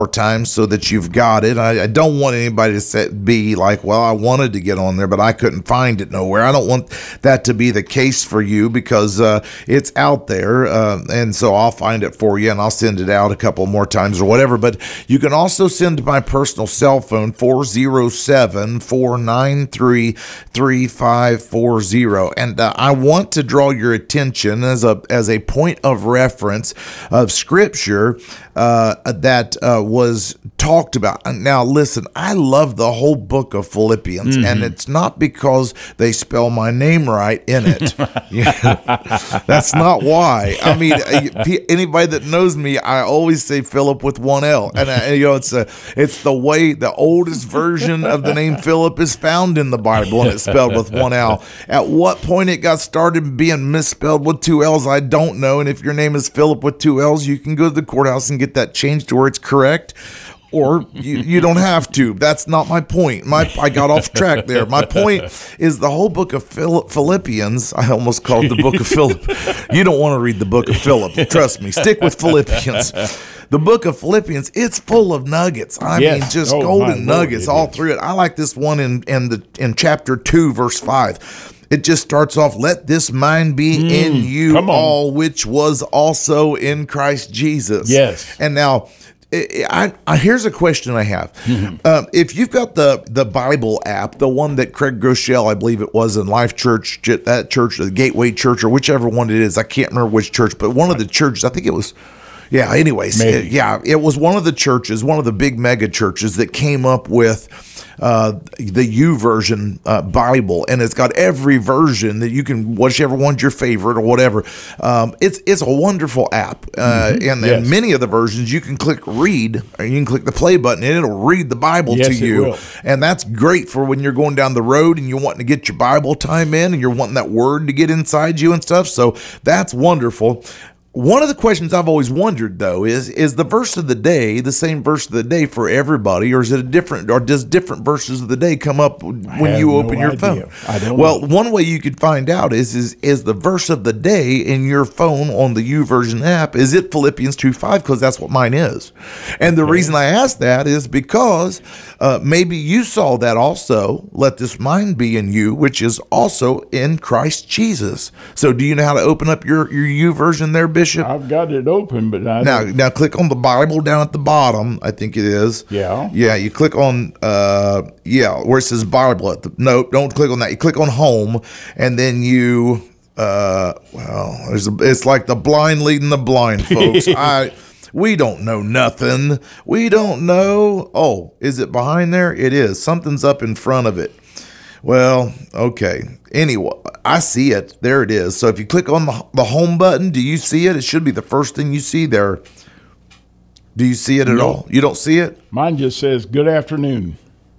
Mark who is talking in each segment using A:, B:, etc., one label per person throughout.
A: times so that you've got it. I don't want anybody to be like, well, I wanted to get on there, but I couldn't find it nowhere. I don't want that to be the case for you, because it's out there, and so I'll find it for you, and I'll send it out a couple more times or whatever. But you can also send to my personal cell phone, 407-493-3540. And I want to draw your attention as a point of reference of Scripture that was talked about. Now, listen, I love the whole book of Philippians, and it's not because they spell my name right in it. That's not why. I mean, anybody that knows me, I always say Philip with one L, and it's the way the oldest version of the name Philip is found in the Bible, and it's spelled with one L. At what point it got started being misspelled with two L's, I don't know. And if your name is Philip with two L's, you can go to the courthouse and get that changed to where it's correct. Or you don't have to. That's not my point. I got off track there. My point is the whole book of Philippians. I almost called the book of Philip. You don't want to read the book of Philip. Trust me. Stick with Philippians. The book of Philippians, it's full of nuggets. I mean, just golden nuggets all through it. I like this one in chapter 2, verse 5. It just starts off, let this mind be in you all, which was also in Christ Jesus.
B: Yes.
A: And now, here's a question I have. If you've got the Bible app, the one that Craig Groeschel, I believe it was, in Life Church, that church, the Gateway Church, or whichever one it is, I can't remember which church, but one of the churches, I think it was, it was one of the churches, one of the big mega churches that came up with the YouVersion Bible, and it's got every version that you can, whichever one's your favorite or whatever. It's a wonderful app, and many of the versions you can click read, or you can click the play button, and it'll read the Bible to you, and that's great for when you're going down the road and you're wanting to get your Bible time in, and you're wanting that word to get inside you and stuff. So that's wonderful. One of the questions I've always wondered, though, is the verse of the day the same verse of the day for everybody, or is it a different, or does different verses of the day come up when you open your phone?
B: I don't know.
A: Well, one way you could find out is the verse of the day in your phone on the YouVersion app, is it Philippians 2:5? Because that's what mine is. And the reason I ask that is because maybe you saw that also, let this mind be in you, which is also in Christ Jesus. So do you know how to open up your YouVersion there, Bishop?
B: I've got it open, but
A: now click on the Bible down at the bottom. I think it is.
B: Yeah.
A: You click on where it says Bible. No, don't click on that. You click on Home, and then you it's like the blind leading the blind, folks. We don't know nothing. We don't know. Oh, is it behind there? It is. Something's up in front of it. Well, okay. Anyway, I see it. There it is. So if you click on the home button, do you see it? It should be the first thing you see there. Do you see it at all? You don't see it?
B: Mine just says, good afternoon.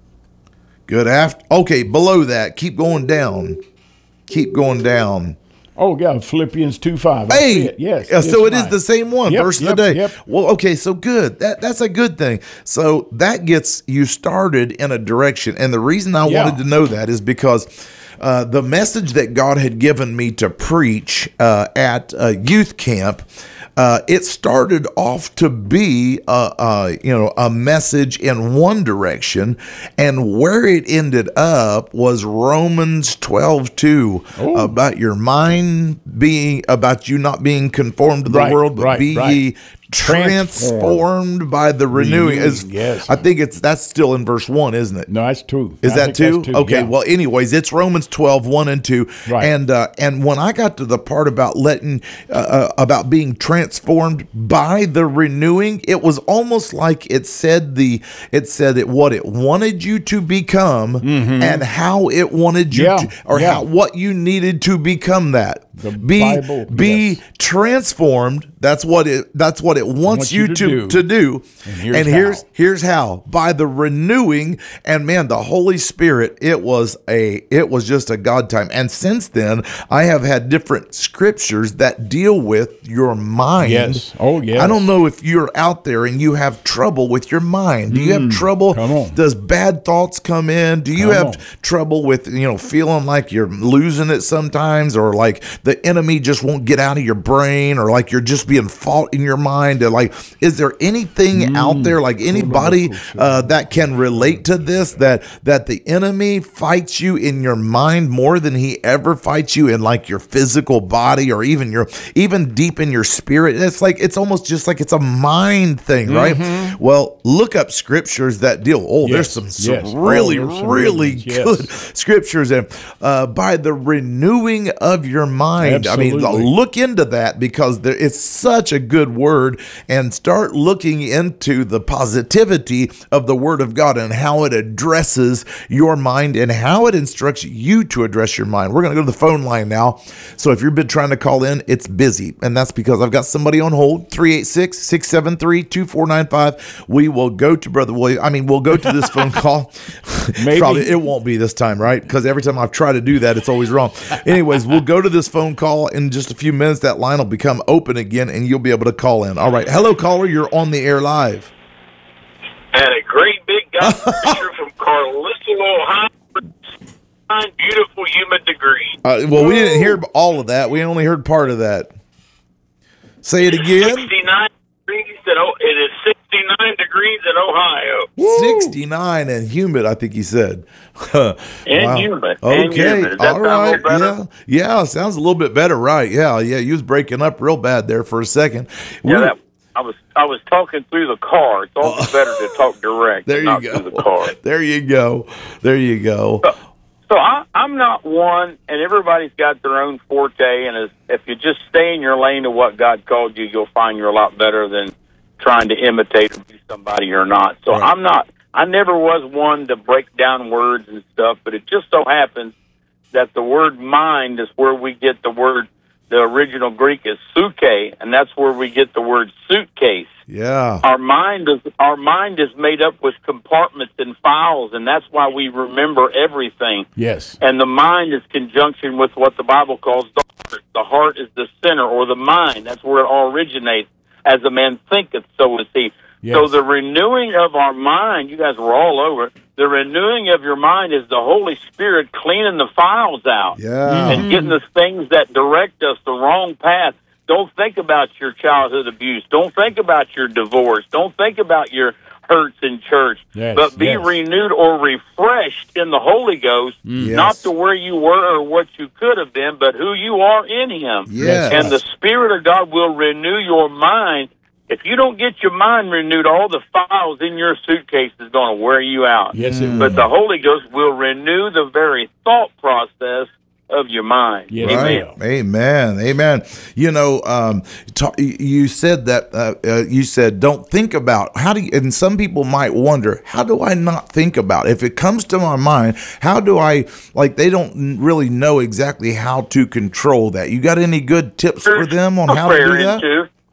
A: Okay, below that, keep going down. Keep going down.
B: Oh, yeah, Philippians 2:5.
A: Hey,
B: yes.
A: So it is the same one, verse of the day.
B: Yep.
A: Well, okay, so good. That's a good thing. So that gets you started in a direction. And the reason I wanted to know that is because the message that God had given me to preach at youth camp, it started off to be a message in one direction, and where it ended up was Romans 12:2 about your mind about you not being conformed to the world, but be ye transformed by the renewing.
B: Yes.
A: I think that's still in verse 1, isn't it?
B: No, that's 2.
A: Is that 2? Okay.
B: Yeah.
A: Well, anyways, it's Romans 12:1 and 2.
B: Right.
A: And when I got to the part about about being transformed by the renewing, it was almost like it said what it wanted you to become and how it wanted you to, or what you needed to become that. Be transformed. That's what it wants you to do. And here's how. By the renewing, and man, the Holy Spirit, it was just a God time. And since then, I have had different scriptures that deal with your mind.
B: Yes. Oh, yes.
A: I don't know if you're out there and you have trouble with your mind. Do you have trouble?
B: Come on.
A: Does bad thoughts come in? Do you have trouble with, feeling like you're losing it sometimes, or like the enemy just won't get out of your brain, or like you're just being fought in your mind? And like, is there anything out there, like anybody that can relate to this, that the enemy fights you in your mind more than he ever fights you in like your physical body, or even deep in your spirit? It's almost just like it's a mind thing, right? Well, look up scriptures that deal. There's some really good scriptures, and by the renewing of your mind.
B: Absolutely.
A: I mean, look into that, because it's such a good word, and start looking into the positivity of the Word of God and how it addresses your mind and how it instructs you to address your mind. We're going to go to the phone line now. So if you've been trying to call in, it's busy, and that's because I've got somebody on hold. 386-673-2495. We will go to Brother William. I mean, we'll go to this phone call.
B: Maybe.
A: Probably it won't be this time, right? Because every time I've tried to do that, it's always wrong. Anyways, we'll go to this phone call in just a few minutes. That line will become open again, and you'll be able to call in. All right. Hello, caller. You're on the air live.
C: And a great big guy from Carlisle, Ohio. Beautiful humid degree.
A: Well, we didn't hear all of that. We only heard part of that. Say it again.
C: 69 degrees. It is 69 degrees in Ohio.
A: 69 and humid, I think he said.
C: And humid.
A: Okay.
C: And humid. Does that
A: All right.
C: sound a little better?
A: Yeah. Sounds a little bit better. Right. Yeah. You was breaking up real bad there for a second.
C: I was talking through the car. It's always better to talk direct.
A: There you
C: not
A: go.
C: Through the car.
A: There you go.
C: So I'm not one, and everybody's got their own forte, and if you just stay in your lane of what God called you, you'll find you're a lot better than trying to imitate or be somebody or not. So
A: right.
C: I never was one to break down words and stuff, but it just so happens that the word mind is where we get the word. The original Greek is suke, and that's where we get the word suitcase.
A: Yeah.
C: Our mind is made up with compartments and files, and that's why we remember everything.
B: Yes.
C: And the mind is conjunction with what the Bible calls the heart. The heart is the center, or the mind. That's where it all originates. As a man thinketh, so is he.
B: Yes.
C: So the renewing of our mind, you guys were all over, the renewing of your mind is the Holy Spirit cleaning the files out.
A: Yeah.
C: And getting the things that direct us the wrong path. Don't think about your childhood abuse. Don't think about your divorce. Don't think about your hurts in church.
B: Yes,
C: but be renewed or refreshed in the Holy Ghost, not to where you were or what you could have been, but who you are in Him.
A: Yes.
C: And the Spirit of God will renew your mind. If you don't get your mind renewed, all the files in your suitcase is going to wear you out.
B: Yes, it will.
C: But the Holy Ghost will renew the very thought process of your mind.
B: Yes.
A: Amen. You know, you said that. You said, "Don't think about." How do you? And some people might wonder, how do I not think about? If it comes to my mind, how do I? Like, they don't really know exactly how to control that. You got any good tips for them on how to do that?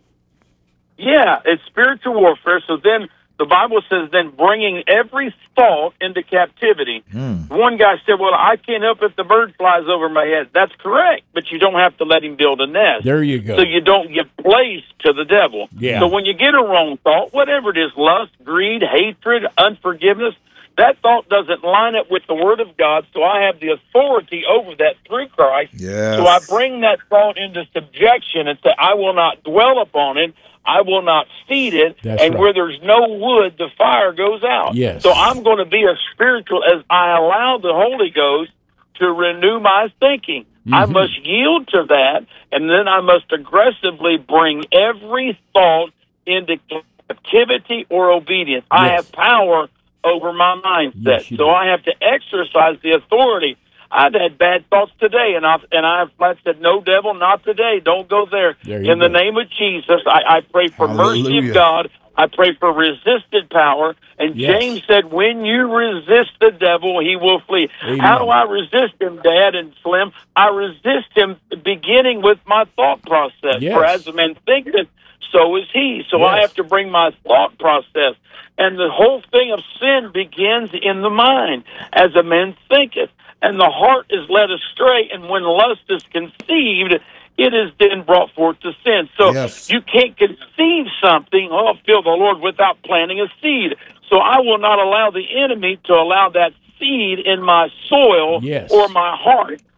C: Yeah, it's spiritual warfare. So then the Bible says, then bringing every thought into captivity. One guy said, well, I can't help if the bird flies over my head. That's correct, but you don't have to let him build a nest.
B: There you go.
C: So you don't give place to the devil.
B: Yeah.
C: So when you get a wrong thought, whatever it is, lust, greed, hatred, unforgiveness, that thought doesn't line up with the Word of God, so I have the authority over that through Christ.
A: Yes.
C: So I bring that thought into subjection and say, I will not dwell upon it. I will not feed it,
B: That's
C: and
B: right.
C: where there's no wood, the fire goes out.
B: Yes.
C: So I'm going to be as spiritual as I allow the Holy Ghost to renew my thinking. I must yield to that, and then I must aggressively bring every thought into captivity or obedience.
B: Yes.
C: I have power over my mindset,
B: Yes, you
C: so
B: do.
C: I have to exercise the authority. I've had bad thoughts today, and I've said, no, devil, not today. Don't go there.
B: There you
C: In the
B: go.
C: name of Jesus, I pray for mercy
A: Hallelujah.
C: of God. I pray for resisted power. And
B: Yes.
C: James said, when you resist the devil, he will flee.
B: Amen.
C: How do I resist him, Dad and Slim? I resist him beginning with my thought process.
B: Yes.
C: For as a man thinketh, so is he. So I
B: Yes.
C: have to bring my thought process. And the whole thing of sin begins in the mind, as a man thinketh. And the heart is led astray, and when lust is conceived, it is then brought forth to sin. So
A: Yes.
C: you can't conceive something, feel the Lord, without planting a seed. So I will not allow the enemy to allow that seed in my soil
B: Yes.
C: or my heart.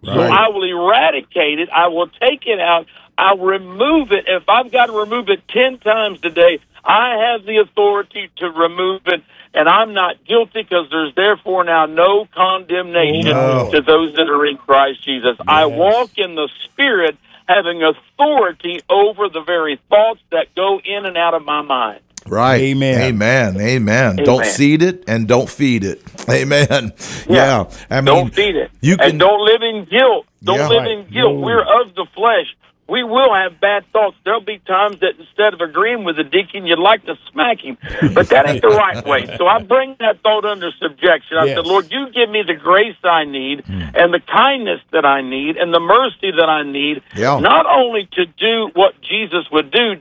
C: So I will eradicate it. I will take it out. I'll remove it. If I've got to remove it 10 times today, I have the authority to remove it, and I'm not guilty because there's therefore now no condemnation to those that are in Christ Jesus. Yes. I walk in the Spirit, having authority over the very thoughts that go in and out of my mind.
A: Right.
B: Amen.
A: Amen. Amen. Don't seed it and don't feed it. Amen. Yeah. I mean,
C: don't feed it. And don't live in guilt. Don't live in guilt. No. We're of the flesh. We will have bad thoughts. There'll be times that instead of agreeing with the deacon, you'd like to smack him. But that ain't the right way. So I bring that thought under subjection. I said, Lord, you give me the grace I need and the kindness that I need and the mercy that I need, not only to do what Jesus would do,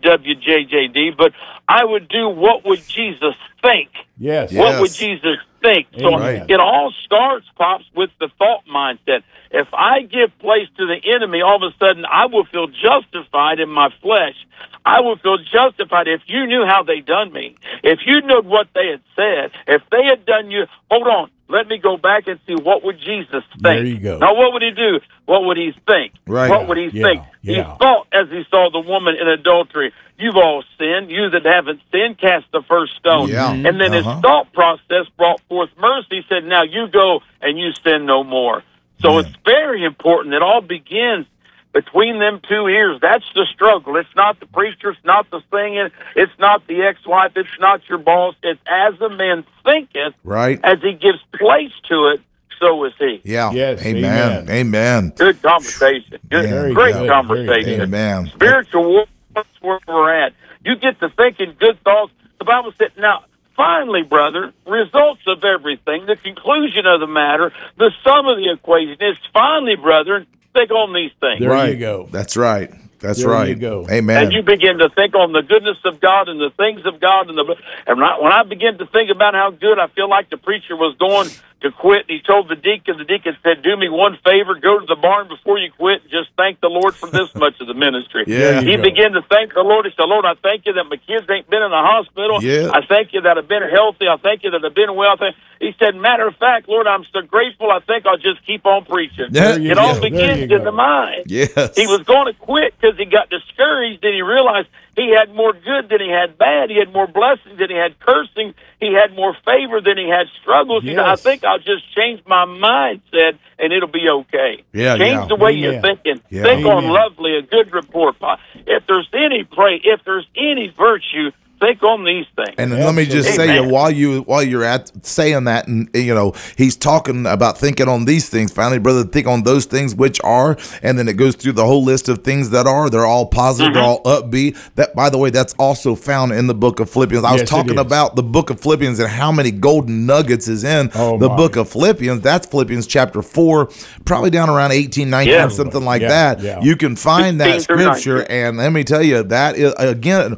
C: WJJD, but I would do what would Jesus think.
B: Yes.
C: What would Jesus think? So it all starts, Pops, with the thought mindset. If I give place to the enemy, all of a sudden I will feel justified in my flesh. I will feel justified if you knew how they done me. If you knew what they had said. If they had done you, hold on. Let me go back and see what would Jesus think.
B: There you go.
C: Now, what would he do? What would he think?
A: Right.
C: What would he think? He thought as he saw the woman in adultery, you've all sinned. You that haven't sinned, cast the first stone.
A: Yeah.
C: And then his thought process brought forth mercy. He said, now you go and you sin no more. So it's very important. It all begins between them two ears. That's the struggle. It's not the preacher. It's not the singing. It's not the ex-wife. It's not your boss. It's as a man thinketh, as he gives place to it, so is he.
A: Yeah.
B: Yes.
A: Amen. Amen.
C: Good conversation. Great conversation.
A: Amen.
C: Spiritual war, that's where we're at. You get to thinking good thoughts. The Bible said, now, finally, brother, results of everything, the conclusion of the matter, the sum of the equation is finally, brethren, think on these things.
B: There you go.
A: That's right. That's
B: there
A: right.
B: You go.
A: Amen.
C: And you begin to think on the goodness of God and the things of God. And when I begin to think about how good I feel like the preacher was going to quit, he told the deacon said, do me one favor, go to the barn before you quit and just thank the Lord for this much of the ministry. He began to thank the Lord. He said, Lord, I thank you that my kids ain't been in the hospital. I thank you that I've been healthy. I thank you that I've been well. He said, matter of fact, Lord, I'm so grateful. I think I'll just keep on preaching. It all begins in the mind.
A: Yes.
C: He was going to quit because he got discouraged and he realized he had more good than he had bad. He had more blessings than he had cursing. He had more favor than he had struggles. He said, I think I'll just change my mindset and it'll be okay. Change the way you're thinking. Think on lovely, a good report. If there's any if there's any virtue, think on these things.
A: And let me just say, while you're at saying that, and he's talking about thinking on these things. Finally, brother, think on those things which are, and then it goes through the whole list of things that are. They're all positive. They're all upbeat. That, by the way, that's also found in the book of Philippians. I was talking about the book of Philippians and how many golden nuggets is in the book of Philippians. That's Philippians chapter 4, probably down around 18, 19, something like that. You can find that scripture, and let me tell you, that is, again,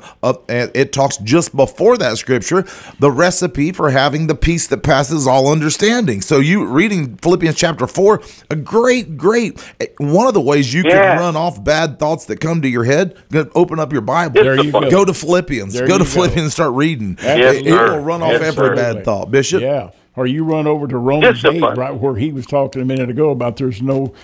A: it talks just before that scripture, the recipe for having the peace that passes all understanding. So you reading Philippians chapter 4, a great, one of the ways you can run off bad thoughts that come to your head, open up your Bible, go to Philippians, and start reading. It will run off every bad thought, Bishop.
B: Yeah. Or you run over to Romans 8, right where he was talking a minute ago about there's no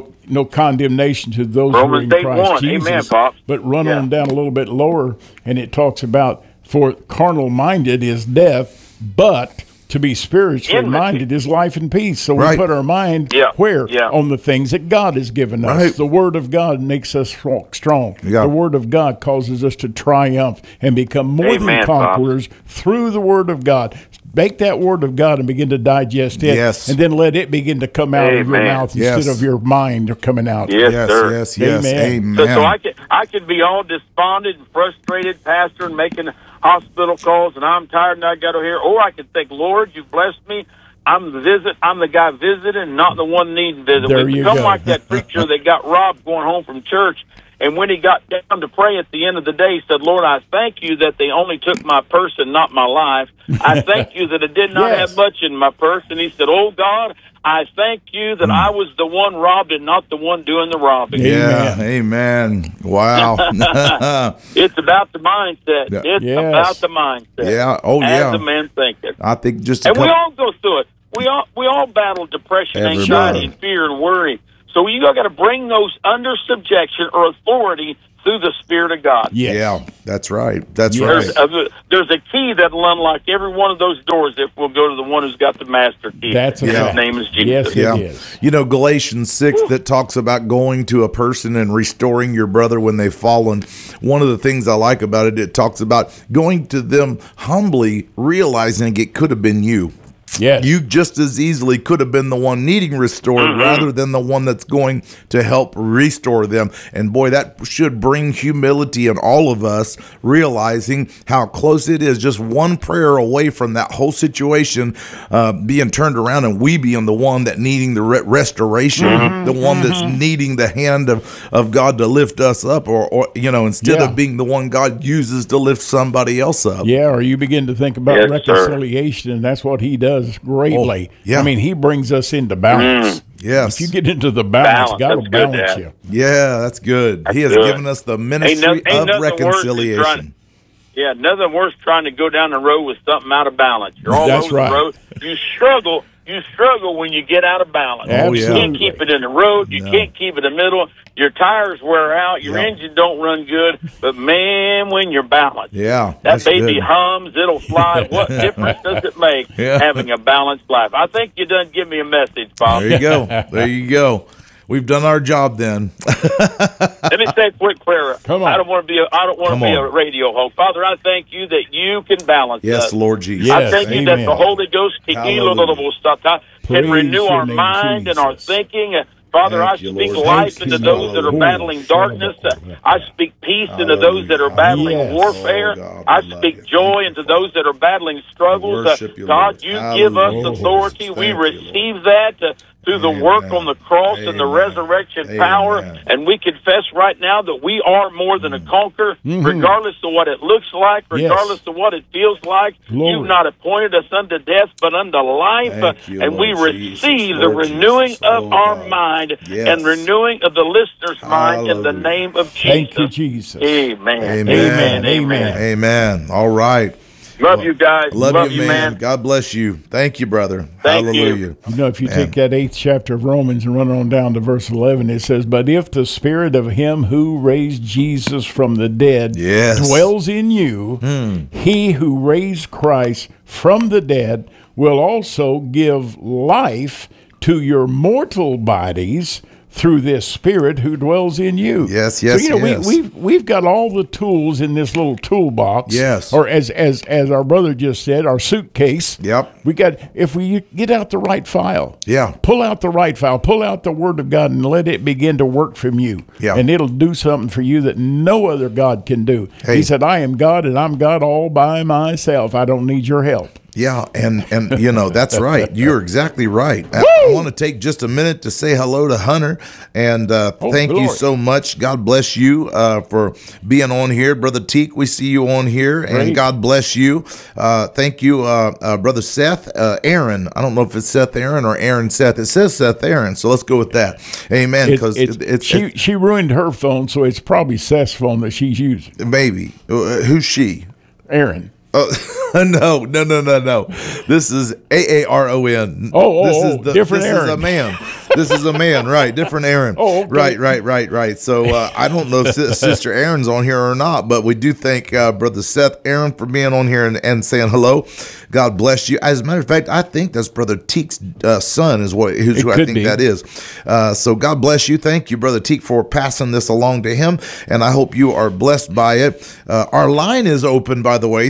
B: condemnation to those who are in Christ Jesus.
C: Amen, Pop.
B: But run on down a little bit lower, and it talks about, for carnal-minded is death, but to be spiritually minded is life and peace. So we put our mind where? On the things that God has given us. The Word of God makes us strong. The Word of God causes us to triumph and become more than conquerors through the Word of God. Make that Word of God and begin to digest it, and then let it begin to come out of your mouth instead of your mind coming out.
A: Yes. Amen.
C: So I could be all despondent and frustrated, Pastor, and making hospital calls, and I'm tired and I got to hear. Or I could think, Lord, you blessed me. I'm the guy visiting, not the one needing visit. We become like that preacher that got robbed going home from church. And when he got down to pray at the end of the day, he said, Lord, I thank you that they only took my purse and not my life. I thank you that I did not have much in my purse. And he said, oh, God, I thank you that I was the one robbed and not the one doing the robbing.
A: Amen. Wow.
C: It's about the mindset. It's about the mindset. As a man thinketh.
A: I think
C: we all go through it. We all battle depression, anxiety, and fear and worry. So you got to bring those under subjection or authority through the Spirit of God.
A: Yes. Yeah, that's right. That's right.
C: There's a key that will unlock every one of those doors if we'll go to the one who's got the master key.
B: That's
C: His name is Jesus.
B: Yes, it is.
A: You know, Galatians 6 that talks about going to a person and restoring your brother when they've fallen. One of the things I like about it, it talks about going to them humbly, realizing it could have been you.
B: Yes.
A: You just as easily could have been the one needing restored rather than the one that's going to help restore them. And boy, that should bring humility in all of us, realizing how close it is, just one prayer away from that whole situation being turned around and we being the one that needing the restoration, the one that's needing the hand of God to lift us up, or instead of being the one God uses to lift somebody else up.
B: Yeah, or you begin to think about reconciliation, and that's what he does greatly. I mean, he brings us into balance.
A: Yes.
B: If you get into the balance, God will balance you.
A: Yeah, that's good. He has given us the ministry of reconciliation.
C: Nothing worse trying to go down the road with something out of balance. You're all over the road. You struggle when you get out of balance.
B: Absolutely.
C: You can't keep it in the road. You can't keep it in the middle. Your tires wear out. Your engine don't run good. But, man, when you're balanced, that baby hums. It'll fly. What difference does it make having a balanced life? I think you done give me a message, Bob.
A: There you go. There you go. We've done our job then.
C: Let me say a quick prayer.
B: Come on.
C: I don't want to be a radio host. Father, I thank you that you can balance us.
A: Yes, Lord Jesus.
C: I thank you that the Holy Ghost can renew our mind and our thinking. Father, I speak life into those that are battling darkness. I speak peace into those that are battling warfare. I speak joy into those that are battling struggles. God, you give us authority. We receive that through the work on the cross and the resurrection power. And we confess right now that we are more than a conqueror, regardless of what it looks like, regardless of what it feels like. You've not appointed us unto death, but unto life. And we receive the renewing of our mind and renewing of the listener's mind in the name of Jesus.
B: Thank you, Jesus.
C: Amen.
A: Amen.
C: Amen.
A: Amen. All right.
C: Love you guys.
A: Love you, man. God bless you. Thank you, brother. Hallelujah.
B: You know, if you take that 8th chapter of Romans and run on down to verse 11, it says, "But if the Spirit of him who raised Jesus from the dead dwells in you, he who raised Christ from the dead will also give life to your mortal bodies through this Spirit who dwells in you."
A: Yes.
B: So, we've got all the tools in this little toolbox.
A: Yes.
B: Or as our brother just said, our suitcase.
A: Yep.
B: We got, if we get out the right file.
A: Yeah.
B: Pull out the right file. Pull out the Word of God and let it begin to work from you.
A: Yeah.
B: And it'll do something for you that no other God can do.
A: Hey.
B: He said, "I am God and I'm God all by myself. I don't need your help."
A: Yeah, and that's right. You're exactly right. I want to take just a minute to say hello to Hunter, and thank you so much. God bless you for being on here. Brother Teak, we see you on here, and God bless you. Thank you, Brother Seth. Aaron, I don't know if it's Seth Aaron or Aaron Seth. It says Seth Aaron, so let's go with that. Amen. Because
B: she ruined her phone, so it's probably Seth's phone that she's using.
A: Maybe. Who's she?
B: Aaron.
A: No. This is Aaron.
B: Different Aaron.
A: This is a man. This is a man, right? Different Aaron.
B: Oh, okay.
A: Right. So I don't know if Sister Aaron's on here or not, but we do thank Brother Seth Aaron for being on here and saying hello. God bless you. As a matter of fact, I think that's Brother Teek's son is who I think that is. So God bless you. Thank you, Brother Teek, for passing this along to him, and I hope you are blessed by it. Our line is open, by the way,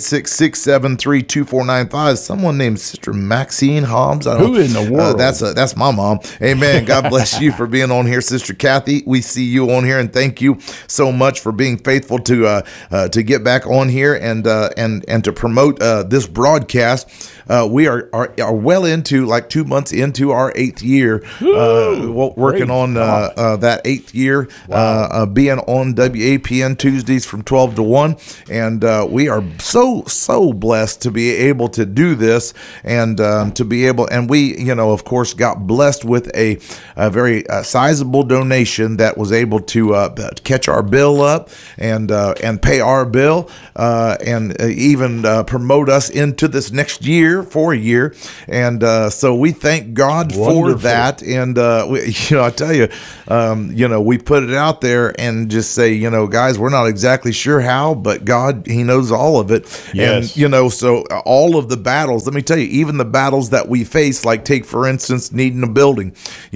A: 386-673-2495. Someone named Sister Maxine Hobbs.
B: Who in the world?
A: That's my mom. Amen. God bless you for being on here, Sister Kathy. We see you on here, and thank you so much for being faithful to get back on here and to promote this broadcast. We are well into, like 2 months into our 8th year, working on that 8th year, being on WAPN Tuesdays from 12 to 1, and we are so blessed to be able to do this and to be able, and we of course got blessed with a very sizable donation that was able to catch our bill up and pay our bill and even promote us into this next year here for a year, and so we thank God for that. And I tell you, we put it out there and just say, guys, we're not exactly sure how, but God, He knows all of it.
B: Yes.
A: And so all of the battles. Let me tell you, even the battles that we face, like take for instance, needing a building.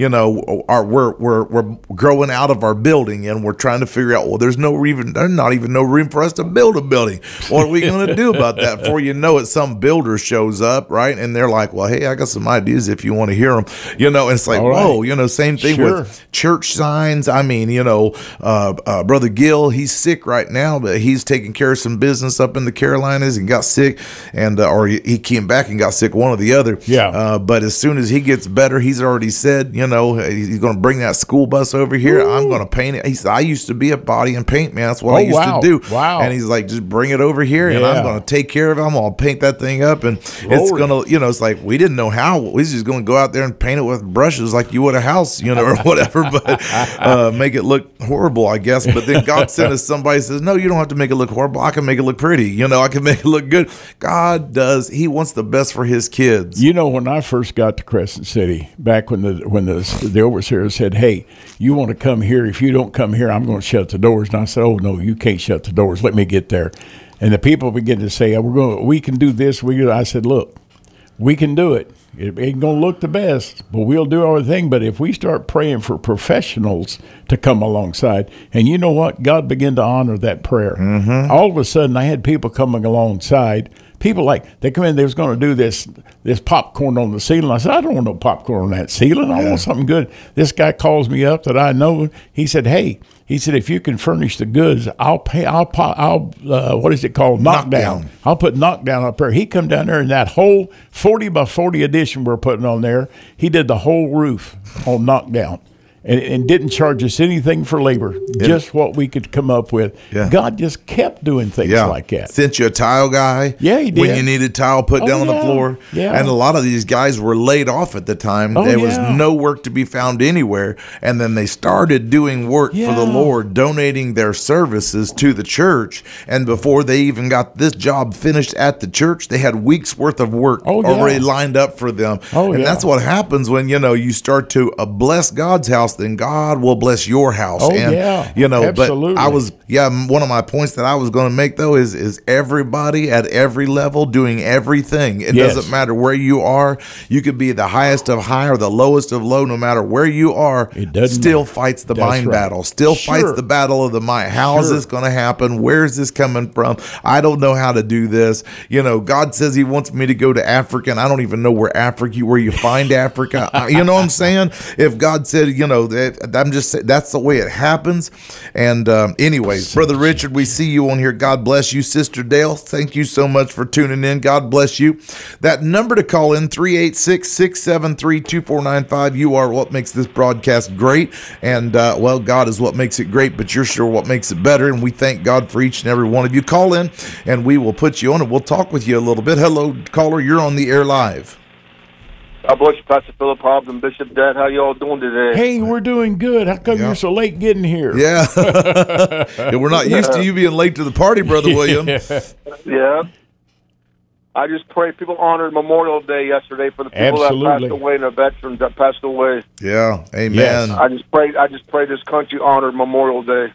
A: We're growing out of our building, and we're trying to figure out, well, there's not even no room for us to build a building. What are we going to do about that? Before you know it, some builder shows up, right? And they're like, well, hey, I got some ideas if you want to hear them. And it's like, whoa, same thing with church signs. I mean, Brother Gill, he's sick right now, but he's taking care of some business up in the Carolinas and got sick, and or he came back and got sick, one or the other.
B: Yeah.
A: But as soon as he gets better, he's already said, he's going to bring that school bus over here. Ooh. I'm going to paint it. He said, I used to be a body and paint man. That's what I used to do.
B: Wow.
A: And he's like, just bring it over here, and I'm going to take care of it. I'm going to paint that thing up, and it's going to, it's like, we didn't know how. We was just going to go out there and paint it with brushes like you would a house, or whatever, but make it look horrible, I guess. But then God sent us somebody who says, no, you don't have to make it look horrible. I can make it look pretty. I can make it look good. God does. He wants the best for His kids.
B: When I first got to Crescent City, back when the overseer said, hey, you want to come here? If you don't come here, I'm going to shut the doors. And I said, oh, no, you can't shut the doors. Let me get there. And the people began to say, we can do this. I said, look, we can do it. It ain't going to look the best, but we'll do our thing. But if we start praying for professionals to come alongside, and you know what? God began to honor that prayer.
A: Mm-hmm.
B: All of a sudden, I had people coming alongside. People they come in, they was going to do this popcorn on the ceiling. I said, I don't want no popcorn on that ceiling. I want something good. This guy calls me up that I know. He said, hey, if you can furnish the goods, I'll pay. What is it called? Knockdown. I'll put knockdown up there. He come down there, and that whole 40 by 40 addition we're putting on there, he did the whole roof on knockdown. And didn't charge us anything for labor, just what we could come up with.
A: Yeah.
B: God just kept doing things like that.
A: Sent you a tile guy.
B: Yeah, He did.
A: When you needed tile put down on the floor.
B: Yeah.
A: And a lot of these guys were laid off at the time. There was no work to be found anywhere. And then they started doing work for the Lord, donating their services to the church. And before they even got this job finished at the church, they had weeks worth of work already lined up for them. And that's what happens when, you start to bless God's house. Then God will bless your house.
B: Absolutely.
A: But I was, one of my points that I was going to make though is everybody at every level doing everything. It doesn't matter where you are. You could be the highest of high or the lowest of low. No matter where you are, it still fights the mind battle. Still fights the battle of the mind. How is this going to happen? Where is this coming from? I don't know how to do this. God says He wants me to go to Africa, and I don't even know where you find Africa. You know what I'm saying? If God said, I'm just saying that's the way it happens. And anyways, Brother Richard, we see you on here. God bless you. Sister Dale, thank you so much for tuning in. God bless you. That number to call in, 386-673-2495. You are what makes this broadcast great. And God is what makes it great, but you're sure what makes it better. And we thank God for each and every one of you. Call in and we will put you on and we'll talk with you a little bit. Hello, caller. You're on the air live.
D: God bless you, Pastor Philip Hobbs and Bishop Dad. How y'all doing today?
B: Hey, we're doing good. How come you're so late getting here?
A: Yeah. We're not used to you being late to the party, Brother William.
D: Yeah. I just pray people honored Memorial Day yesterday for the people that passed away and the veterans that passed away.
A: Yeah. Amen.
B: Yes.
D: I just pray this country honored Memorial Day.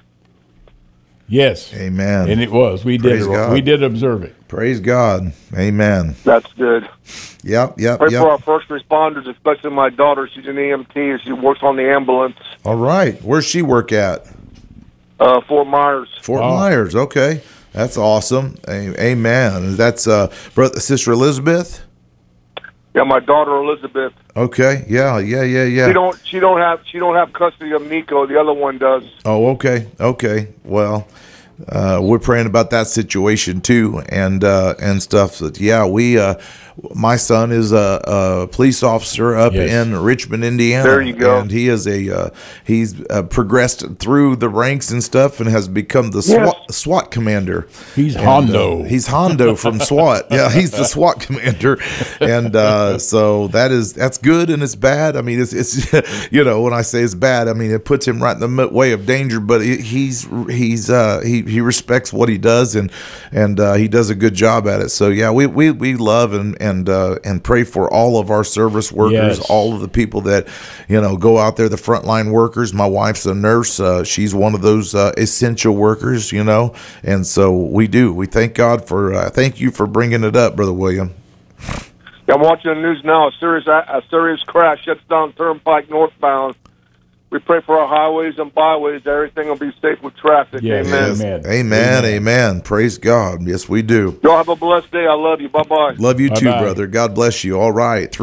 B: Yes.
A: Amen.
B: And it was. We did observe it.
A: Praise God. Amen.
D: That's good.
A: Yep.
D: Pray for our first responders, especially my daughter. She's an EMT. She works on the ambulance.
A: All right. Where's she work at?
D: Fort Myers.
A: Fort Myers. Okay. That's awesome. Amen. That's Sister Elizabeth?
D: Yeah, my daughter Elizabeth.
A: Okay. Yeah.
D: She don't have custody of Nico. The other one does.
A: Oh, okay. Well, we're praying about that situation too, and stuff. That my son is a police officer up in Richmond, Indiana.
D: There you go.
A: And he is he's progressed through the ranks and stuff, and has become the SWAT commander.
B: He's Hondo.
A: He's Hondo from SWAT. Yeah, he's the SWAT commander, and so that's good and it's bad. I mean, it's when I say it's bad, I mean it puts him right in the way of danger. But he he respects what he does, and he does a good job at it. So yeah, we love and pray for all of our service workers, all of the people that go out there, the frontline workers. My wife's a nurse; she's one of those essential workers, and so we thank God for. Thank you for bringing it up, Brother William.
D: I'm watching the news now. A serious crash shuts down Turnpike northbound. We pray for our highways and byways. Everything will be safe with traffic.
A: Yes. Amen. Amen. Praise God. Yes, we do.
D: Y'all have a blessed day. I love you. Bye-bye.
A: Love you too, brother. God bless you. All right.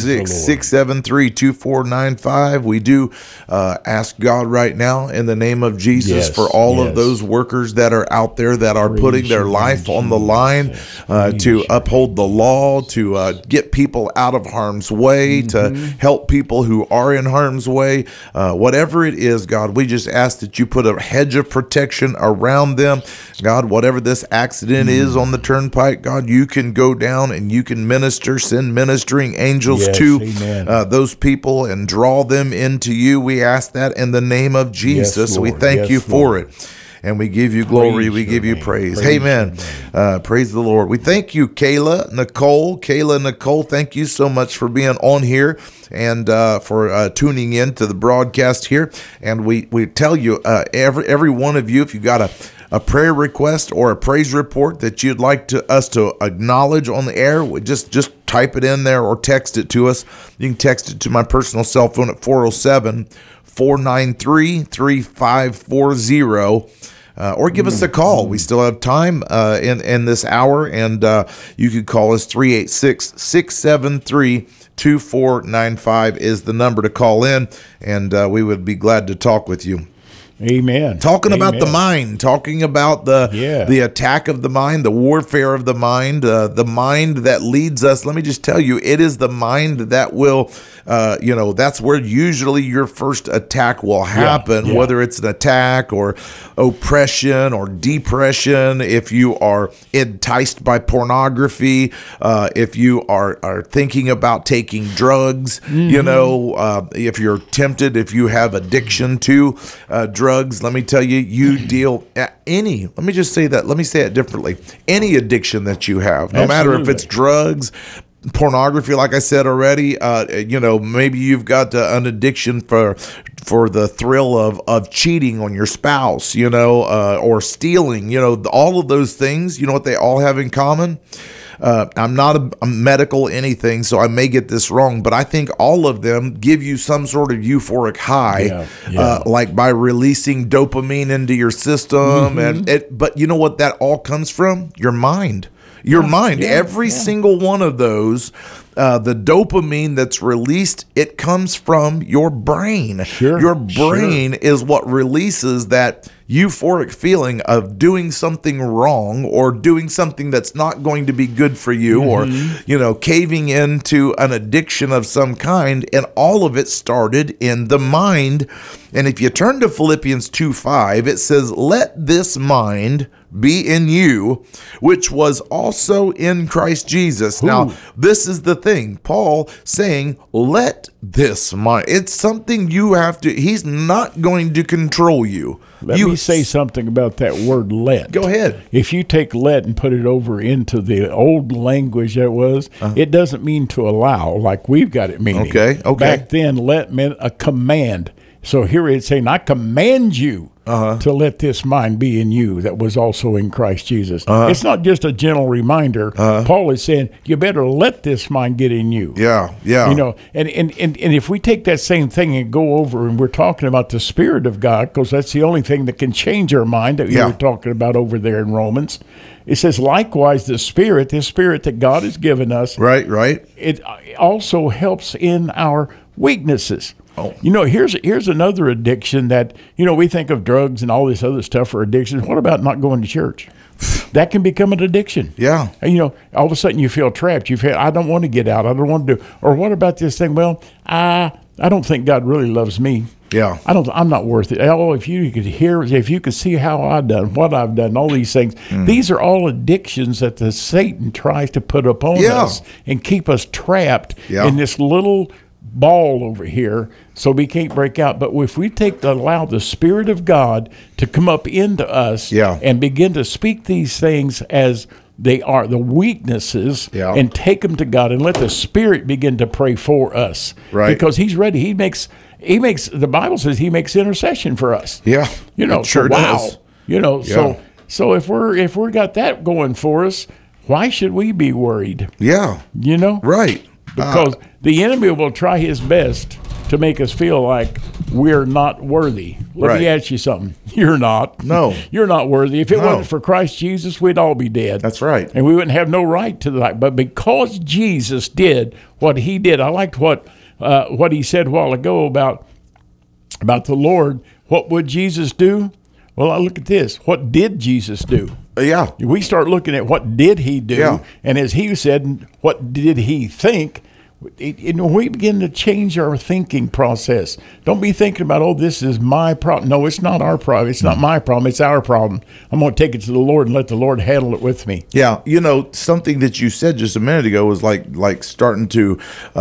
A: 386-673-2495. We do ask God right now in the name of Jesus for all of those workers that are out there that are putting their life on the line to uphold the law, to get people out of harm's way, to help people who are in harm's way. Whatever it is, God, we just ask that you put a hedge of protection around them. God, whatever this accident is on the turnpike, God, you can go down and you can send ministering angels to those people and draw them into you. We ask that in the name of Jesus.
B: Yes,
A: we thank you for it. And we give you glory. We give you praise. Amen. Praise the Lord. We thank you, Kayla Nicole. Thank you so much for being on here and for tuning in to the broadcast here. And we tell you, every one of you, if you got a prayer request or a praise report that you'd like us to acknowledge on the air, just type it in there or text it to us. You can text it to my personal cell phone at 407-493-3540. Or give us a call. We still have time in this hour, and you could call us 386-673-2495 is the number to call in, and we would be glad to talk with you.
B: Amen.
A: Talking about the mind, talking about the attack of the mind, the warfare of the mind that leads us. Let me just tell you, it is the mind that will, that's where usually your first attack will happen, whether it's an attack or oppression or depression, if you are enticed by pornography, if you are thinking about taking drugs, if you're tempted, if you have addiction to drugs, let me tell you, you deal at any, let me just say that, let me say it differently, any addiction that you have, no matter if it's drugs, pornography, like I said already, maybe you've got an addiction for the thrill of cheating on your spouse, or stealing, all of those things, you know what they all have in common? I'm not a medical anything, so I may get this wrong, but I think all of them give you some sort of euphoric high, like by releasing dopamine into your system. But you know what that all comes from? Your mind. Your mind. Every single one of those, the dopamine that's released, it comes from your brain. Your brain is what releases that euphoric feeling of doing something wrong or doing something that's not going to be good for you, or caving into an addiction of some kind, and all of it started in the mind. And if you turn to Philippians 2:5, it says, "Let this mind be in you, which was also in Christ Jesus." Ooh. Now, this is the thing. Paul saying, let this mind. It's something you have to, he's not going to control you.
B: Let me say something about that word let.
A: Go ahead.
B: If you take let and put it over into the old language that was, it doesn't mean to allow like we've got it meaning.
A: Okay.
B: Back then, let meant a command. So here it's saying, I command you to let this mind be in you that was also in Christ Jesus. It's not just a gentle reminder. Paul is saying, you better let this mind get in you.
A: Yeah.
B: And if we take that same thing and go over, and we're talking about the Spirit of God, because that's the only thing that can change our mind that you were talking about over there in Romans. It says, likewise, the Spirit that God has given us,
A: right,
B: it also helps in our weaknesses.
A: Oh.
B: Here's another addiction that, we think of drugs and all this other stuff for addictions. What about not going to church? That can become an addiction.
A: Yeah.
B: And, all of a sudden you feel trapped. You feel, I don't want to get out. I don't want to do. Or what about this thing? Well, I don't think God really loves me.
A: Yeah.
B: I'm not worth it. Oh, if you could see how I've done, what I've done, all these things. These are all addictions that Satan tries to put upon us and keep us trapped in this little ball over here, so we can't break out. But if we allow the Spirit of God to come up into us and begin to speak these things as they are, the weaknesses, and take them to God and let the Spirit begin to pray for us.
A: Right.
B: Because He's ready. He makes, the Bible says He makes intercession for us.
A: Yeah.
B: You know,
A: it sure does.
B: You know, so if we're got that going for us, why should we be worried?
A: Yeah.
B: You know?
A: Right.
B: Because the enemy will try his best to make us feel like we're not worthy. Let me ask you something. You're not.
A: No.
B: You're not worthy. If it wasn't for Christ Jesus, we'd all be dead.
A: That's right.
B: And we wouldn't have no right to that. But because Jesus did what He did, I liked what He said a while ago about the Lord. What would Jesus do? Well, I look at this. What did Jesus do?
A: Yeah.
B: We start looking at what did He do, and as He said, what did He think? We begin to change our thinking process. Don't be thinking about, oh, this is my problem. No, it's not our problem. It's not my problem. It's our problem. I'm going to take it to the Lord and let the Lord handle it with me.
A: Yeah, you know, something that you said just a minute ago was like starting to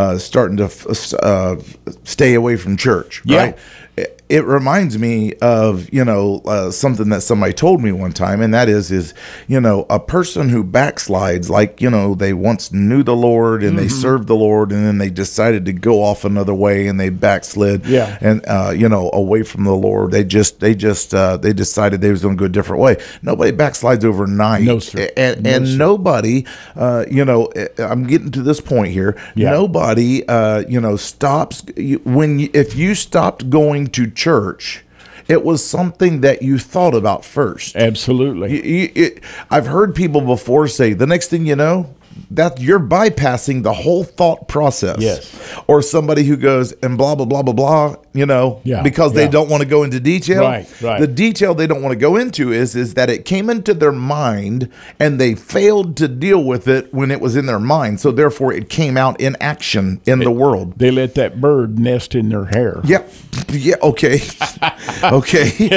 A: stay away from church, right? It reminds me of, you know, something that somebody told me one time, and that is, you know, a person who backslides, like, you know, they once knew the Lord and they served the Lord, and then they decided to go off another way and they backslid, and you know, away from the Lord. They decided they was going to go a different way. Nobody backslides overnight.
B: No, sir.
A: And nobody, you know, I'm getting to this point here. Nobody, you know, stops if you stopped going to church, it was something that you thought about first.
B: Absolutely.
A: I've heard people before say, the next thing you know, that you're bypassing the whole thought process.
B: Yes.
A: Or somebody who goes and blah, blah, blah, blah, blah, you know, because they don't want to go into detail.
B: Right.
A: The detail they don't want to go into is that it came into their mind and they failed to deal with it when it was in their mind. So therefore it came out in action in the world.
B: They let that bird nest in their hair.
A: Yeah. Yeah. Okay. Okay.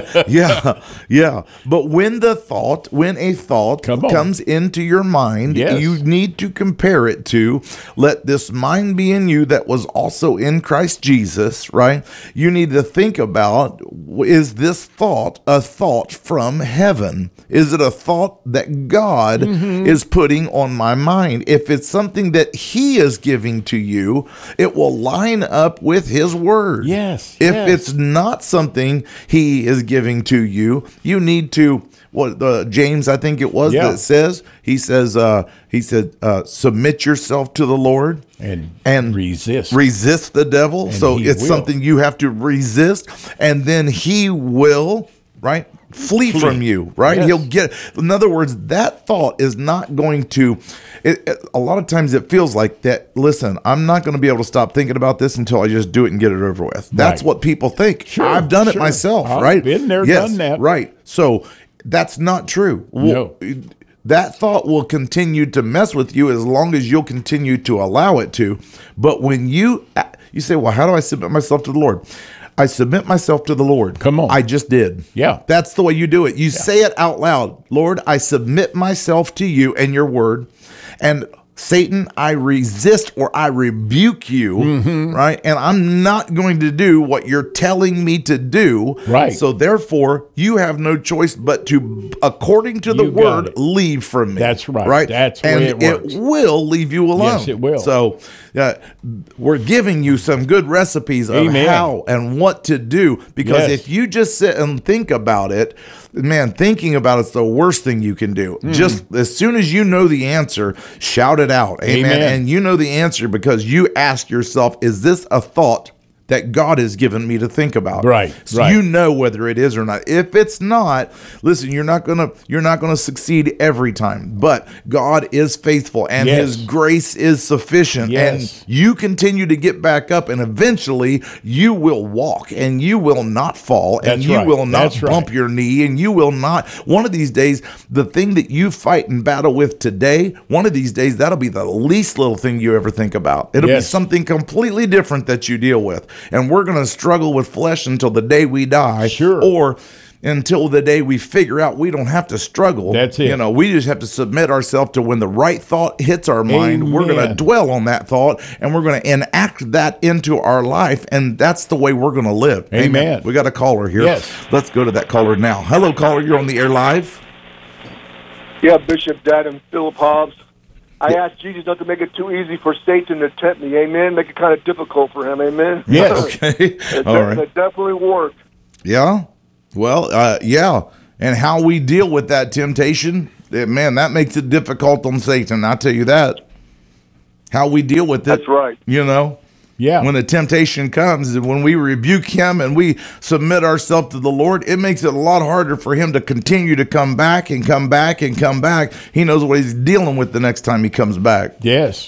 A: Yeah. But when a thought comes into your mind, you need to compare it to, let this mind be in you that was also in Christ Jesus, right? You need to think about, is this thought a thought from heaven? Is it a thought that God is putting on my mind? If it's something that He is giving to you, it will line up with His word.
B: Yes.
A: If it's not something He is giving to you, you need to, James, I think it was, that says, he said, submit yourself to the Lord and resist the devil. And so it's something you have to resist, and then he will, right, flee from you, right? Yes. He'll get, in other words, that thought is not going to, a lot of times it feels like that, listen, I'm not going to be able to stop thinking about this until I just do it and get it over with. That's what people think. Sure, I've done it myself, right?
B: Been there, done that.
A: Right. So that's not true.
B: No.
A: That thought will continue to mess with you as long as you'll continue to allow it to. But when you say, well, how do I submit myself to the Lord? I submit myself to the Lord.
B: Come on.
A: I just did.
B: Yeah.
A: That's the way you do it. You say it out loud. Lord, I submit myself to you and your word. And Satan, I resist or I rebuke you, right? And I'm not going to do what you're telling me to do.
B: Right.
A: So therefore, you have no choice but to, according to the word, leave from me.
B: That's right.
A: Right?
B: That's the way it works.
A: It will leave you alone.
B: Yes, it will.
A: So we're giving you some good recipes of how and what to do, because if you just sit and think about it, man, thinking about it's the worst thing you can do. Just as soon as you know the answer, shout it out. Amen. And you know the answer because you ask yourself, is this a thought that God has given me to think about?
B: Right.
A: So you know whether it is or not. If it's not, listen, you're not gonna succeed every time. But God is faithful and His grace is sufficient. And you continue to get back up, and eventually you will walk and you will not fall, and you will not bump your knee, and you will not. One of these days, the thing that you fight and battle with today, one of these days, that'll be the least little thing you ever think about. It'll be something completely different that you deal with. And we're going to struggle with flesh until the day we die.
B: Sure.
A: Or until the day we figure out we don't have to struggle.
B: That's it.
A: We just have to submit ourselves to when the right thought hits our mind.
B: Amen.
A: We're going to dwell on that thought, and we're going to enact that into our life, and that's the way we're going to live.
B: Amen.
A: We got a caller here.
B: Yes.
A: Let's go to that caller now. Hello, caller. You're on the air live.
D: Yeah, Bishop, Dad, and Philip Hobbs. I asked Jesus not to make it too easy for Satan to tempt me. Amen. Make it kind of difficult for him. Amen.
B: Yes.
A: Okay. All right.
D: It definitely worked.
A: Yeah. Well, yeah. And how we deal with that temptation, man, that makes it difficult on Satan. I tell you that. How we deal with it.
D: That's right.
A: Yeah. When the temptation comes, when we rebuke him and we submit ourselves to the Lord, it makes it a lot harder for him to continue to come back and come back and come back. He knows what he's dealing with the next time he comes back.
B: Yes.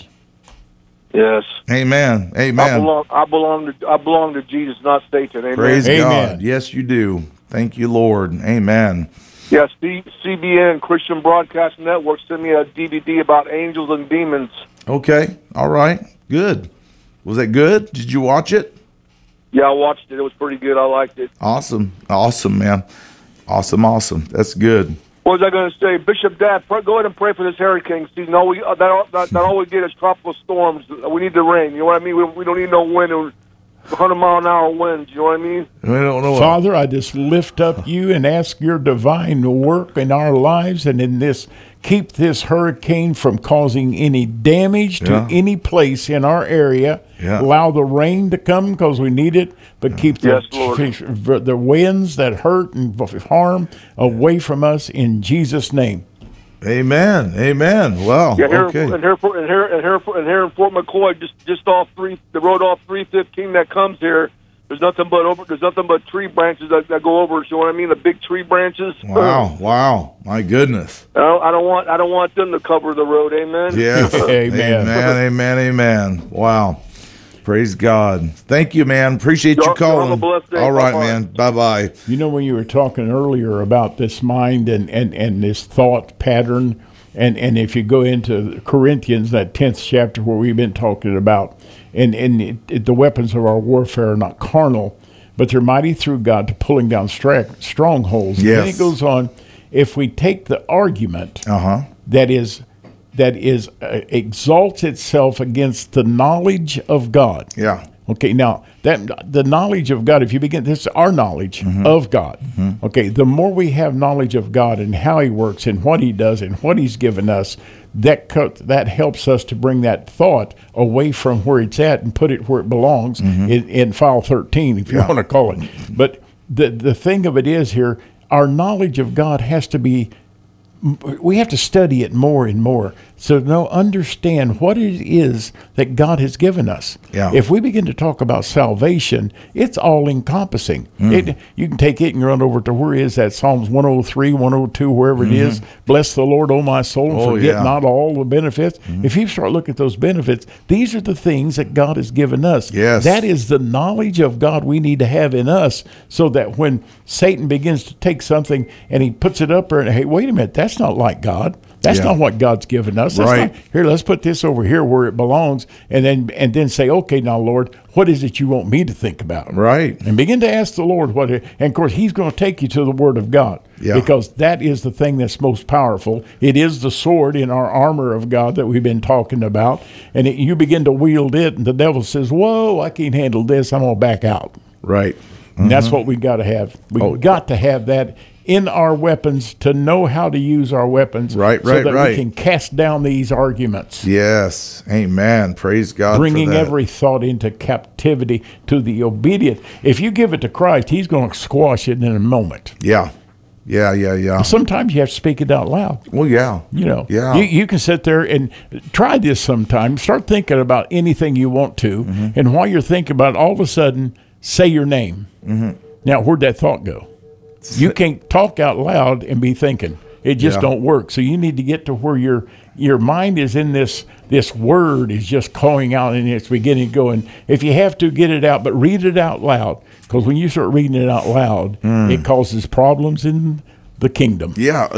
D: Yes.
A: Amen. Amen.
D: I belong to Jesus, not Satan. Amen.
A: Praise
B: Amen.
A: God. Yes, you do. Thank you, Lord. Amen.
D: Yes, CBN, Christian Broadcast Network, sent me a DVD about angels and demons.
A: Okay. All right. Good. Was that good? Did you watch it?
D: Yeah, I watched it. It was pretty good. I liked it.
A: Awesome. Awesome, man. Awesome. That's good.
D: What was I going to say? Bishop Dad, go ahead and pray for this hurricane season. All we get is tropical storms. We need the rain. You know what I mean? We don't need no wind or 100-mile-an-hour winds. You know what I mean?
A: I don't know.
B: Father, I just lift up you and ask your divine work in our lives and in this. Keep this hurricane from causing any damage to any place in our area.
A: Yeah.
B: Allow the rain to come because we need it, but keep the winds that hurt and harm away from us in Jesus' name.
A: Amen. Well, okay.
D: And here in Fort McCoy, just off the road off 315 that comes here. There's nothing but tree branches that go over. You know what I mean? The big tree branches.
A: Wow! My goodness.
D: I don't want them to cover the road. Amen.
A: Yes.
B: Amen.
A: Amen. Wow. Praise God. Thank you, man. Appreciate you calling.
D: Have a blessed day.
A: All right,
D: Bye-bye.
A: man. Bye-bye.
B: When you were talking earlier about this mind and this thought pattern, and if you go into Corinthians, that 10th chapter where we've been talking about, and the weapons of our warfare are not carnal, but they're mighty through God to pulling down strongholds.
A: Yes.
B: And then it goes on, if we take the argument that exalts itself against the knowledge of God.
A: Yeah.
B: Okay, now that the knowledge of God, if you begin, this is our knowledge of God. Okay, the more we have knowledge of God and how He works and what He does and what He's given us, that helps us to bring that thought away from where it's at and put it where it belongs in file 13, if you want to call it. But the thing of it is here, our knowledge of God has to be. We have to study it more and more so to understand what it is that God has given us.
A: Yeah.
B: If we begin to talk about salvation, it's all encompassing. You can take it and run over to where is that Psalms 103, 102, wherever it is. Bless the Lord, O my soul, and forget not all the benefits. If you start looking at those benefits, these are the things that God has given us.
A: Yes.
B: That is the knowledge of God we need to have in us so that when Satan begins to take something and he puts it up there and, hey, wait a minute, that's not like God. That's not what God's given us. That's
A: right.
B: Here, let's put this over here where it belongs, and then say, okay, now, Lord, what is it you want me to think about?
A: Right.
B: And begin to ask the Lord what. And of course, He's going to take you to the Word of God because that is the thing that's most powerful. It is the sword in our armor of God that we've been talking about, and you begin to wield it, and the devil says, "Whoa, I can't handle this. I'm going to back out."
A: Right.
B: And that's what we got to have. We've got to have that in our weapons to know how to use our weapons so that we can cast down these arguments.
A: Yes. Amen. Praise God.
B: Bringing
A: for that.
B: every thought into captivity to the obedient. If you give it to Christ, He's going to squash it in a moment.
A: Yeah.
B: Sometimes you have to speak it out loud.
A: Well, yeah.
B: You can sit there and try this sometime. Start thinking about anything you want to, and while you're thinking about it, all of a sudden, say your name. Now, where'd that thought go? You can't talk out loud and be thinking. It just don't work. So you need to get to where your mind is in this word is just calling out and it's beginning to go. And if you have to, get it out, but read it out loud. Because when you start reading it out loud, it causes problems in the kingdom.
A: Yeah.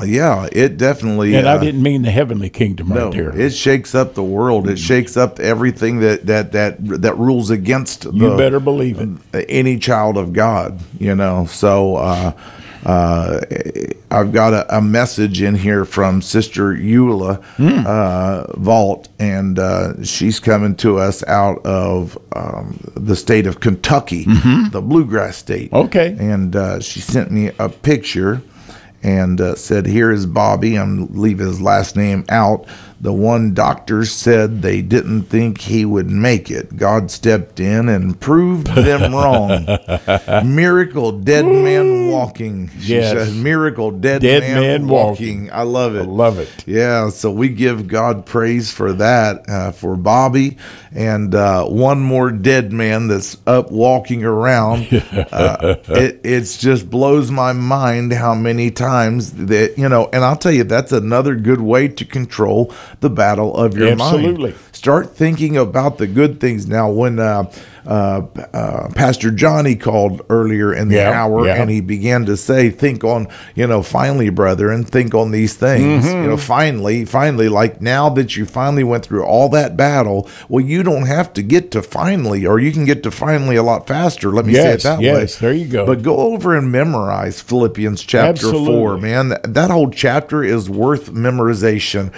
A: It definitely.
B: And I didn't mean the heavenly kingdom right there.
A: It shakes up the world. It shakes up everything that rules against.
B: You better believe it.
A: Any child of God. So I've got a message in here from Sister Eula Vault, and she's coming to us out of the state of Kentucky, the bluegrass state.
B: Okay.
A: And she sent me a picture and said, "Here is Bobby." I'm leaving his last name out. The one doctor said they didn't think he would make it. God stepped in and proved them wrong. Miracle, dead man walking. She said, miracle, dead man walking. I love it.
B: I love it.
A: Yeah, so we give God praise for that, for Bobby, and one more dead man that's up walking around. It just blows my mind how many times that, and I'll tell you, that's another good way to control the battle of your mind.
B: Absolutely.
A: Start thinking about the good things. Now, when Pastor Johnny called earlier in the hour, and he began to say, think on, finally, brethren, think on these things. Finally, like now that you finally went through all that battle, well, you don't have to get to finally, or you can get to finally a lot faster. Let me say it that way.
B: Yes, there you go.
A: But go over and memorize Philippians chapter 4, man. That whole chapter is worth memorization.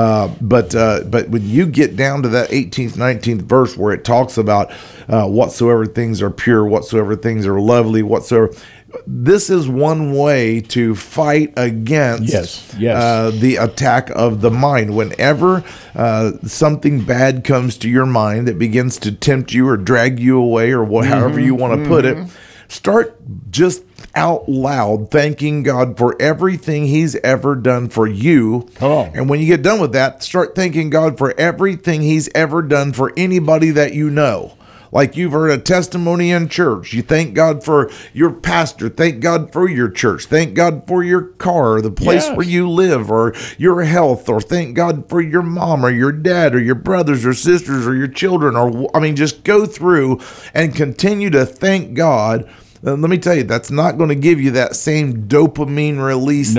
A: But when you get down to that 18th, 19th verse where it talks about whatsoever things are pure, whatsoever things are lovely, whatsoever. This is one way to fight against the attack of the mind. Whenever something bad comes to your mind that begins to tempt you or drag you away, or however you want to put it, start just out loud thanking God for everything He's ever done for you.
B: Come on.
A: And when you get done with that, start thanking God for everything He's ever done for anybody that you know. Like you've heard a testimony in church. You thank God for your pastor. Thank God for your church. Thank God for your car, or the place where you live, or your health, or thank God for your mom or your dad or your brothers or sisters or your children. Just go through and continue to thank God. Let me tell you, that's not going to give you that same dopamine release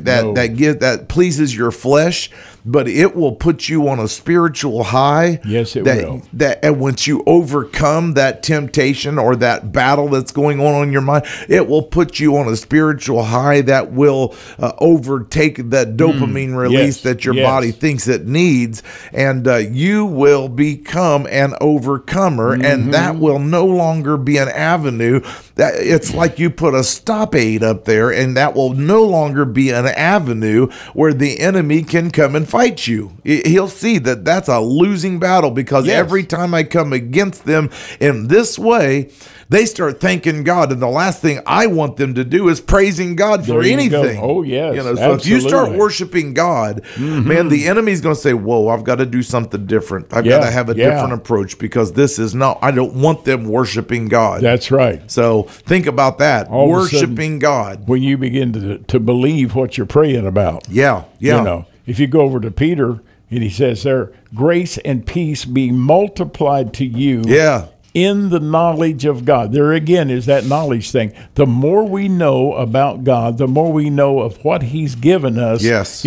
A: that pleases your flesh, but it will put you on a spiritual high.
B: Yes, it will.
A: And once you overcome that temptation or that battle that's going on in your mind, it will put you on a spiritual high that will overtake that dopamine release that your body thinks it needs, and you will become an overcomer, and that will no longer be an avenue. That it's like you put a stop aid up there, and that will no longer be an avenue where the enemy can come and fight you. He'll see that that's a losing battle, because every time I come against them in this way, they start thanking God, and the last thing I want them to do is praising God for anything.
B: Oh, yes.
A: So if you start worshiping God, man, the enemy's going to say, whoa, I've got to do something different. I've got to have a different approach, because this is not, I don't want them worshiping God.
B: That's right.
A: So think about that. Worshiping God.
B: When you begin to believe what you're praying about.
A: Yeah.
B: If you go over to Peter, and he says there, grace and peace be multiplied to you.
A: Yeah.
B: In the knowledge of God. There again is that knowledge thing. The more we know about God, the more we know of what He's given us.
A: Yes.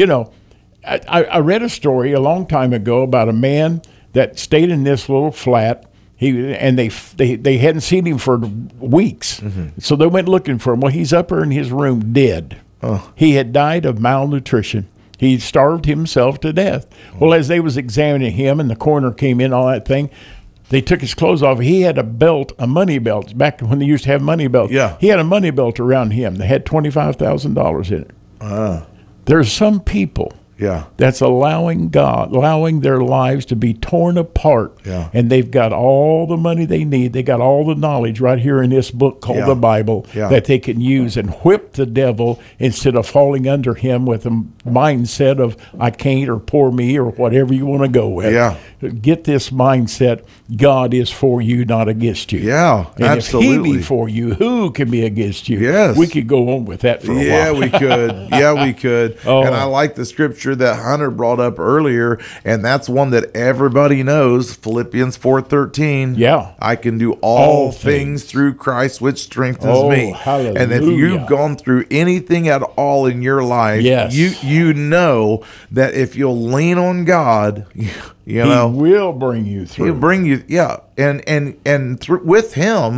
B: I read a story a long time ago about a man that stayed in this little flat. They hadn't seen him for weeks. So they went looking for him. Well, he's up there in his room dead. He had died of malnutrition. He starved himself to death. Well, as they was examining him, and the coroner came in, all that thing, they took his clothes off. He had a money belt, back when they used to have money belts.
A: Yeah.
B: He had a money belt around him that had $25,000 in it. There's some people that's allowing their lives to be torn apart.
A: Yeah.
B: And they've got all the money they need. They got all the knowledge right here in this book called the Bible that they can use and whip the devil instead of falling under him with a mindset of I can't, or poor me, or whatever you want to go with.
A: Yeah.
B: Get this mindset. God is for you, not against you.
A: Yeah,
B: and
A: absolutely.
B: if He be for you, who can be against you?
A: Yes.
B: We could go on with that for a while.
A: Yeah, we could. Yeah, we could. And I like the scripture that Hunter brought up earlier, and that's one that everybody knows, Philippians 4:13.
B: Yeah.
A: I can do all things through Christ which strengthens me.
B: Hallelujah.
A: And if you've gone through anything at all in your life, you know that if you'll lean on God, He
B: will bring you through.
A: He'll bring you, and with Him,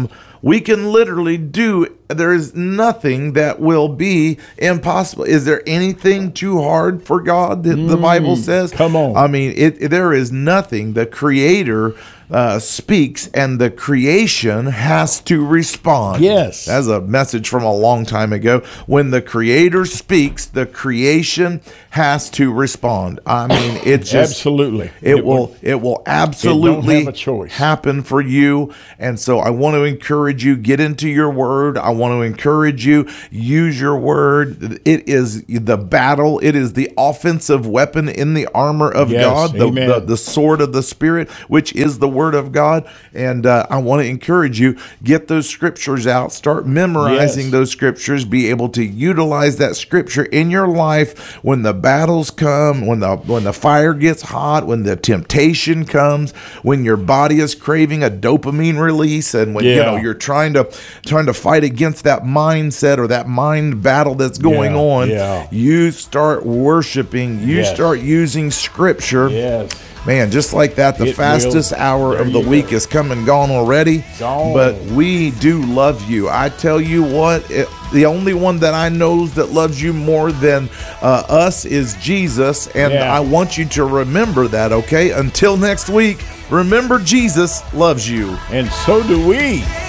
A: We can literally do, there is nothing that will be impossible. Is there anything too hard for God that the Bible says?
B: Come on.
A: I mean, there is nothing. The Creator speaks, and the creation has to respond.
B: Yes.
A: That's a message from a long time ago. When the Creator speaks, the creation has to respond. I mean, it's just
B: absolutely.
A: It will absolutely
B: have a choice.
A: happen for you. And so I want to encourage you, get into your word. I want to encourage you, use your word. It is the battle. It is the offensive weapon in the armor of God, the sword of the Spirit, which is the word of God. And I want to encourage you, get those scriptures out, start memorizing those scriptures, be able to utilize that scripture in your life when the battles come, when the fire gets hot, when the temptation comes, when your body is craving a dopamine release, and when you're trying to fight against that mindset or that mind battle that's going on. You start worshiping, you start using scripture. Man, just like that, the fastest hour of the week is come and gone already. But we do love you. I tell you what, the only one that I know that loves you more than us is Jesus. And I want you to remember that, okay? Until next week, remember Jesus loves you.
B: And so do we.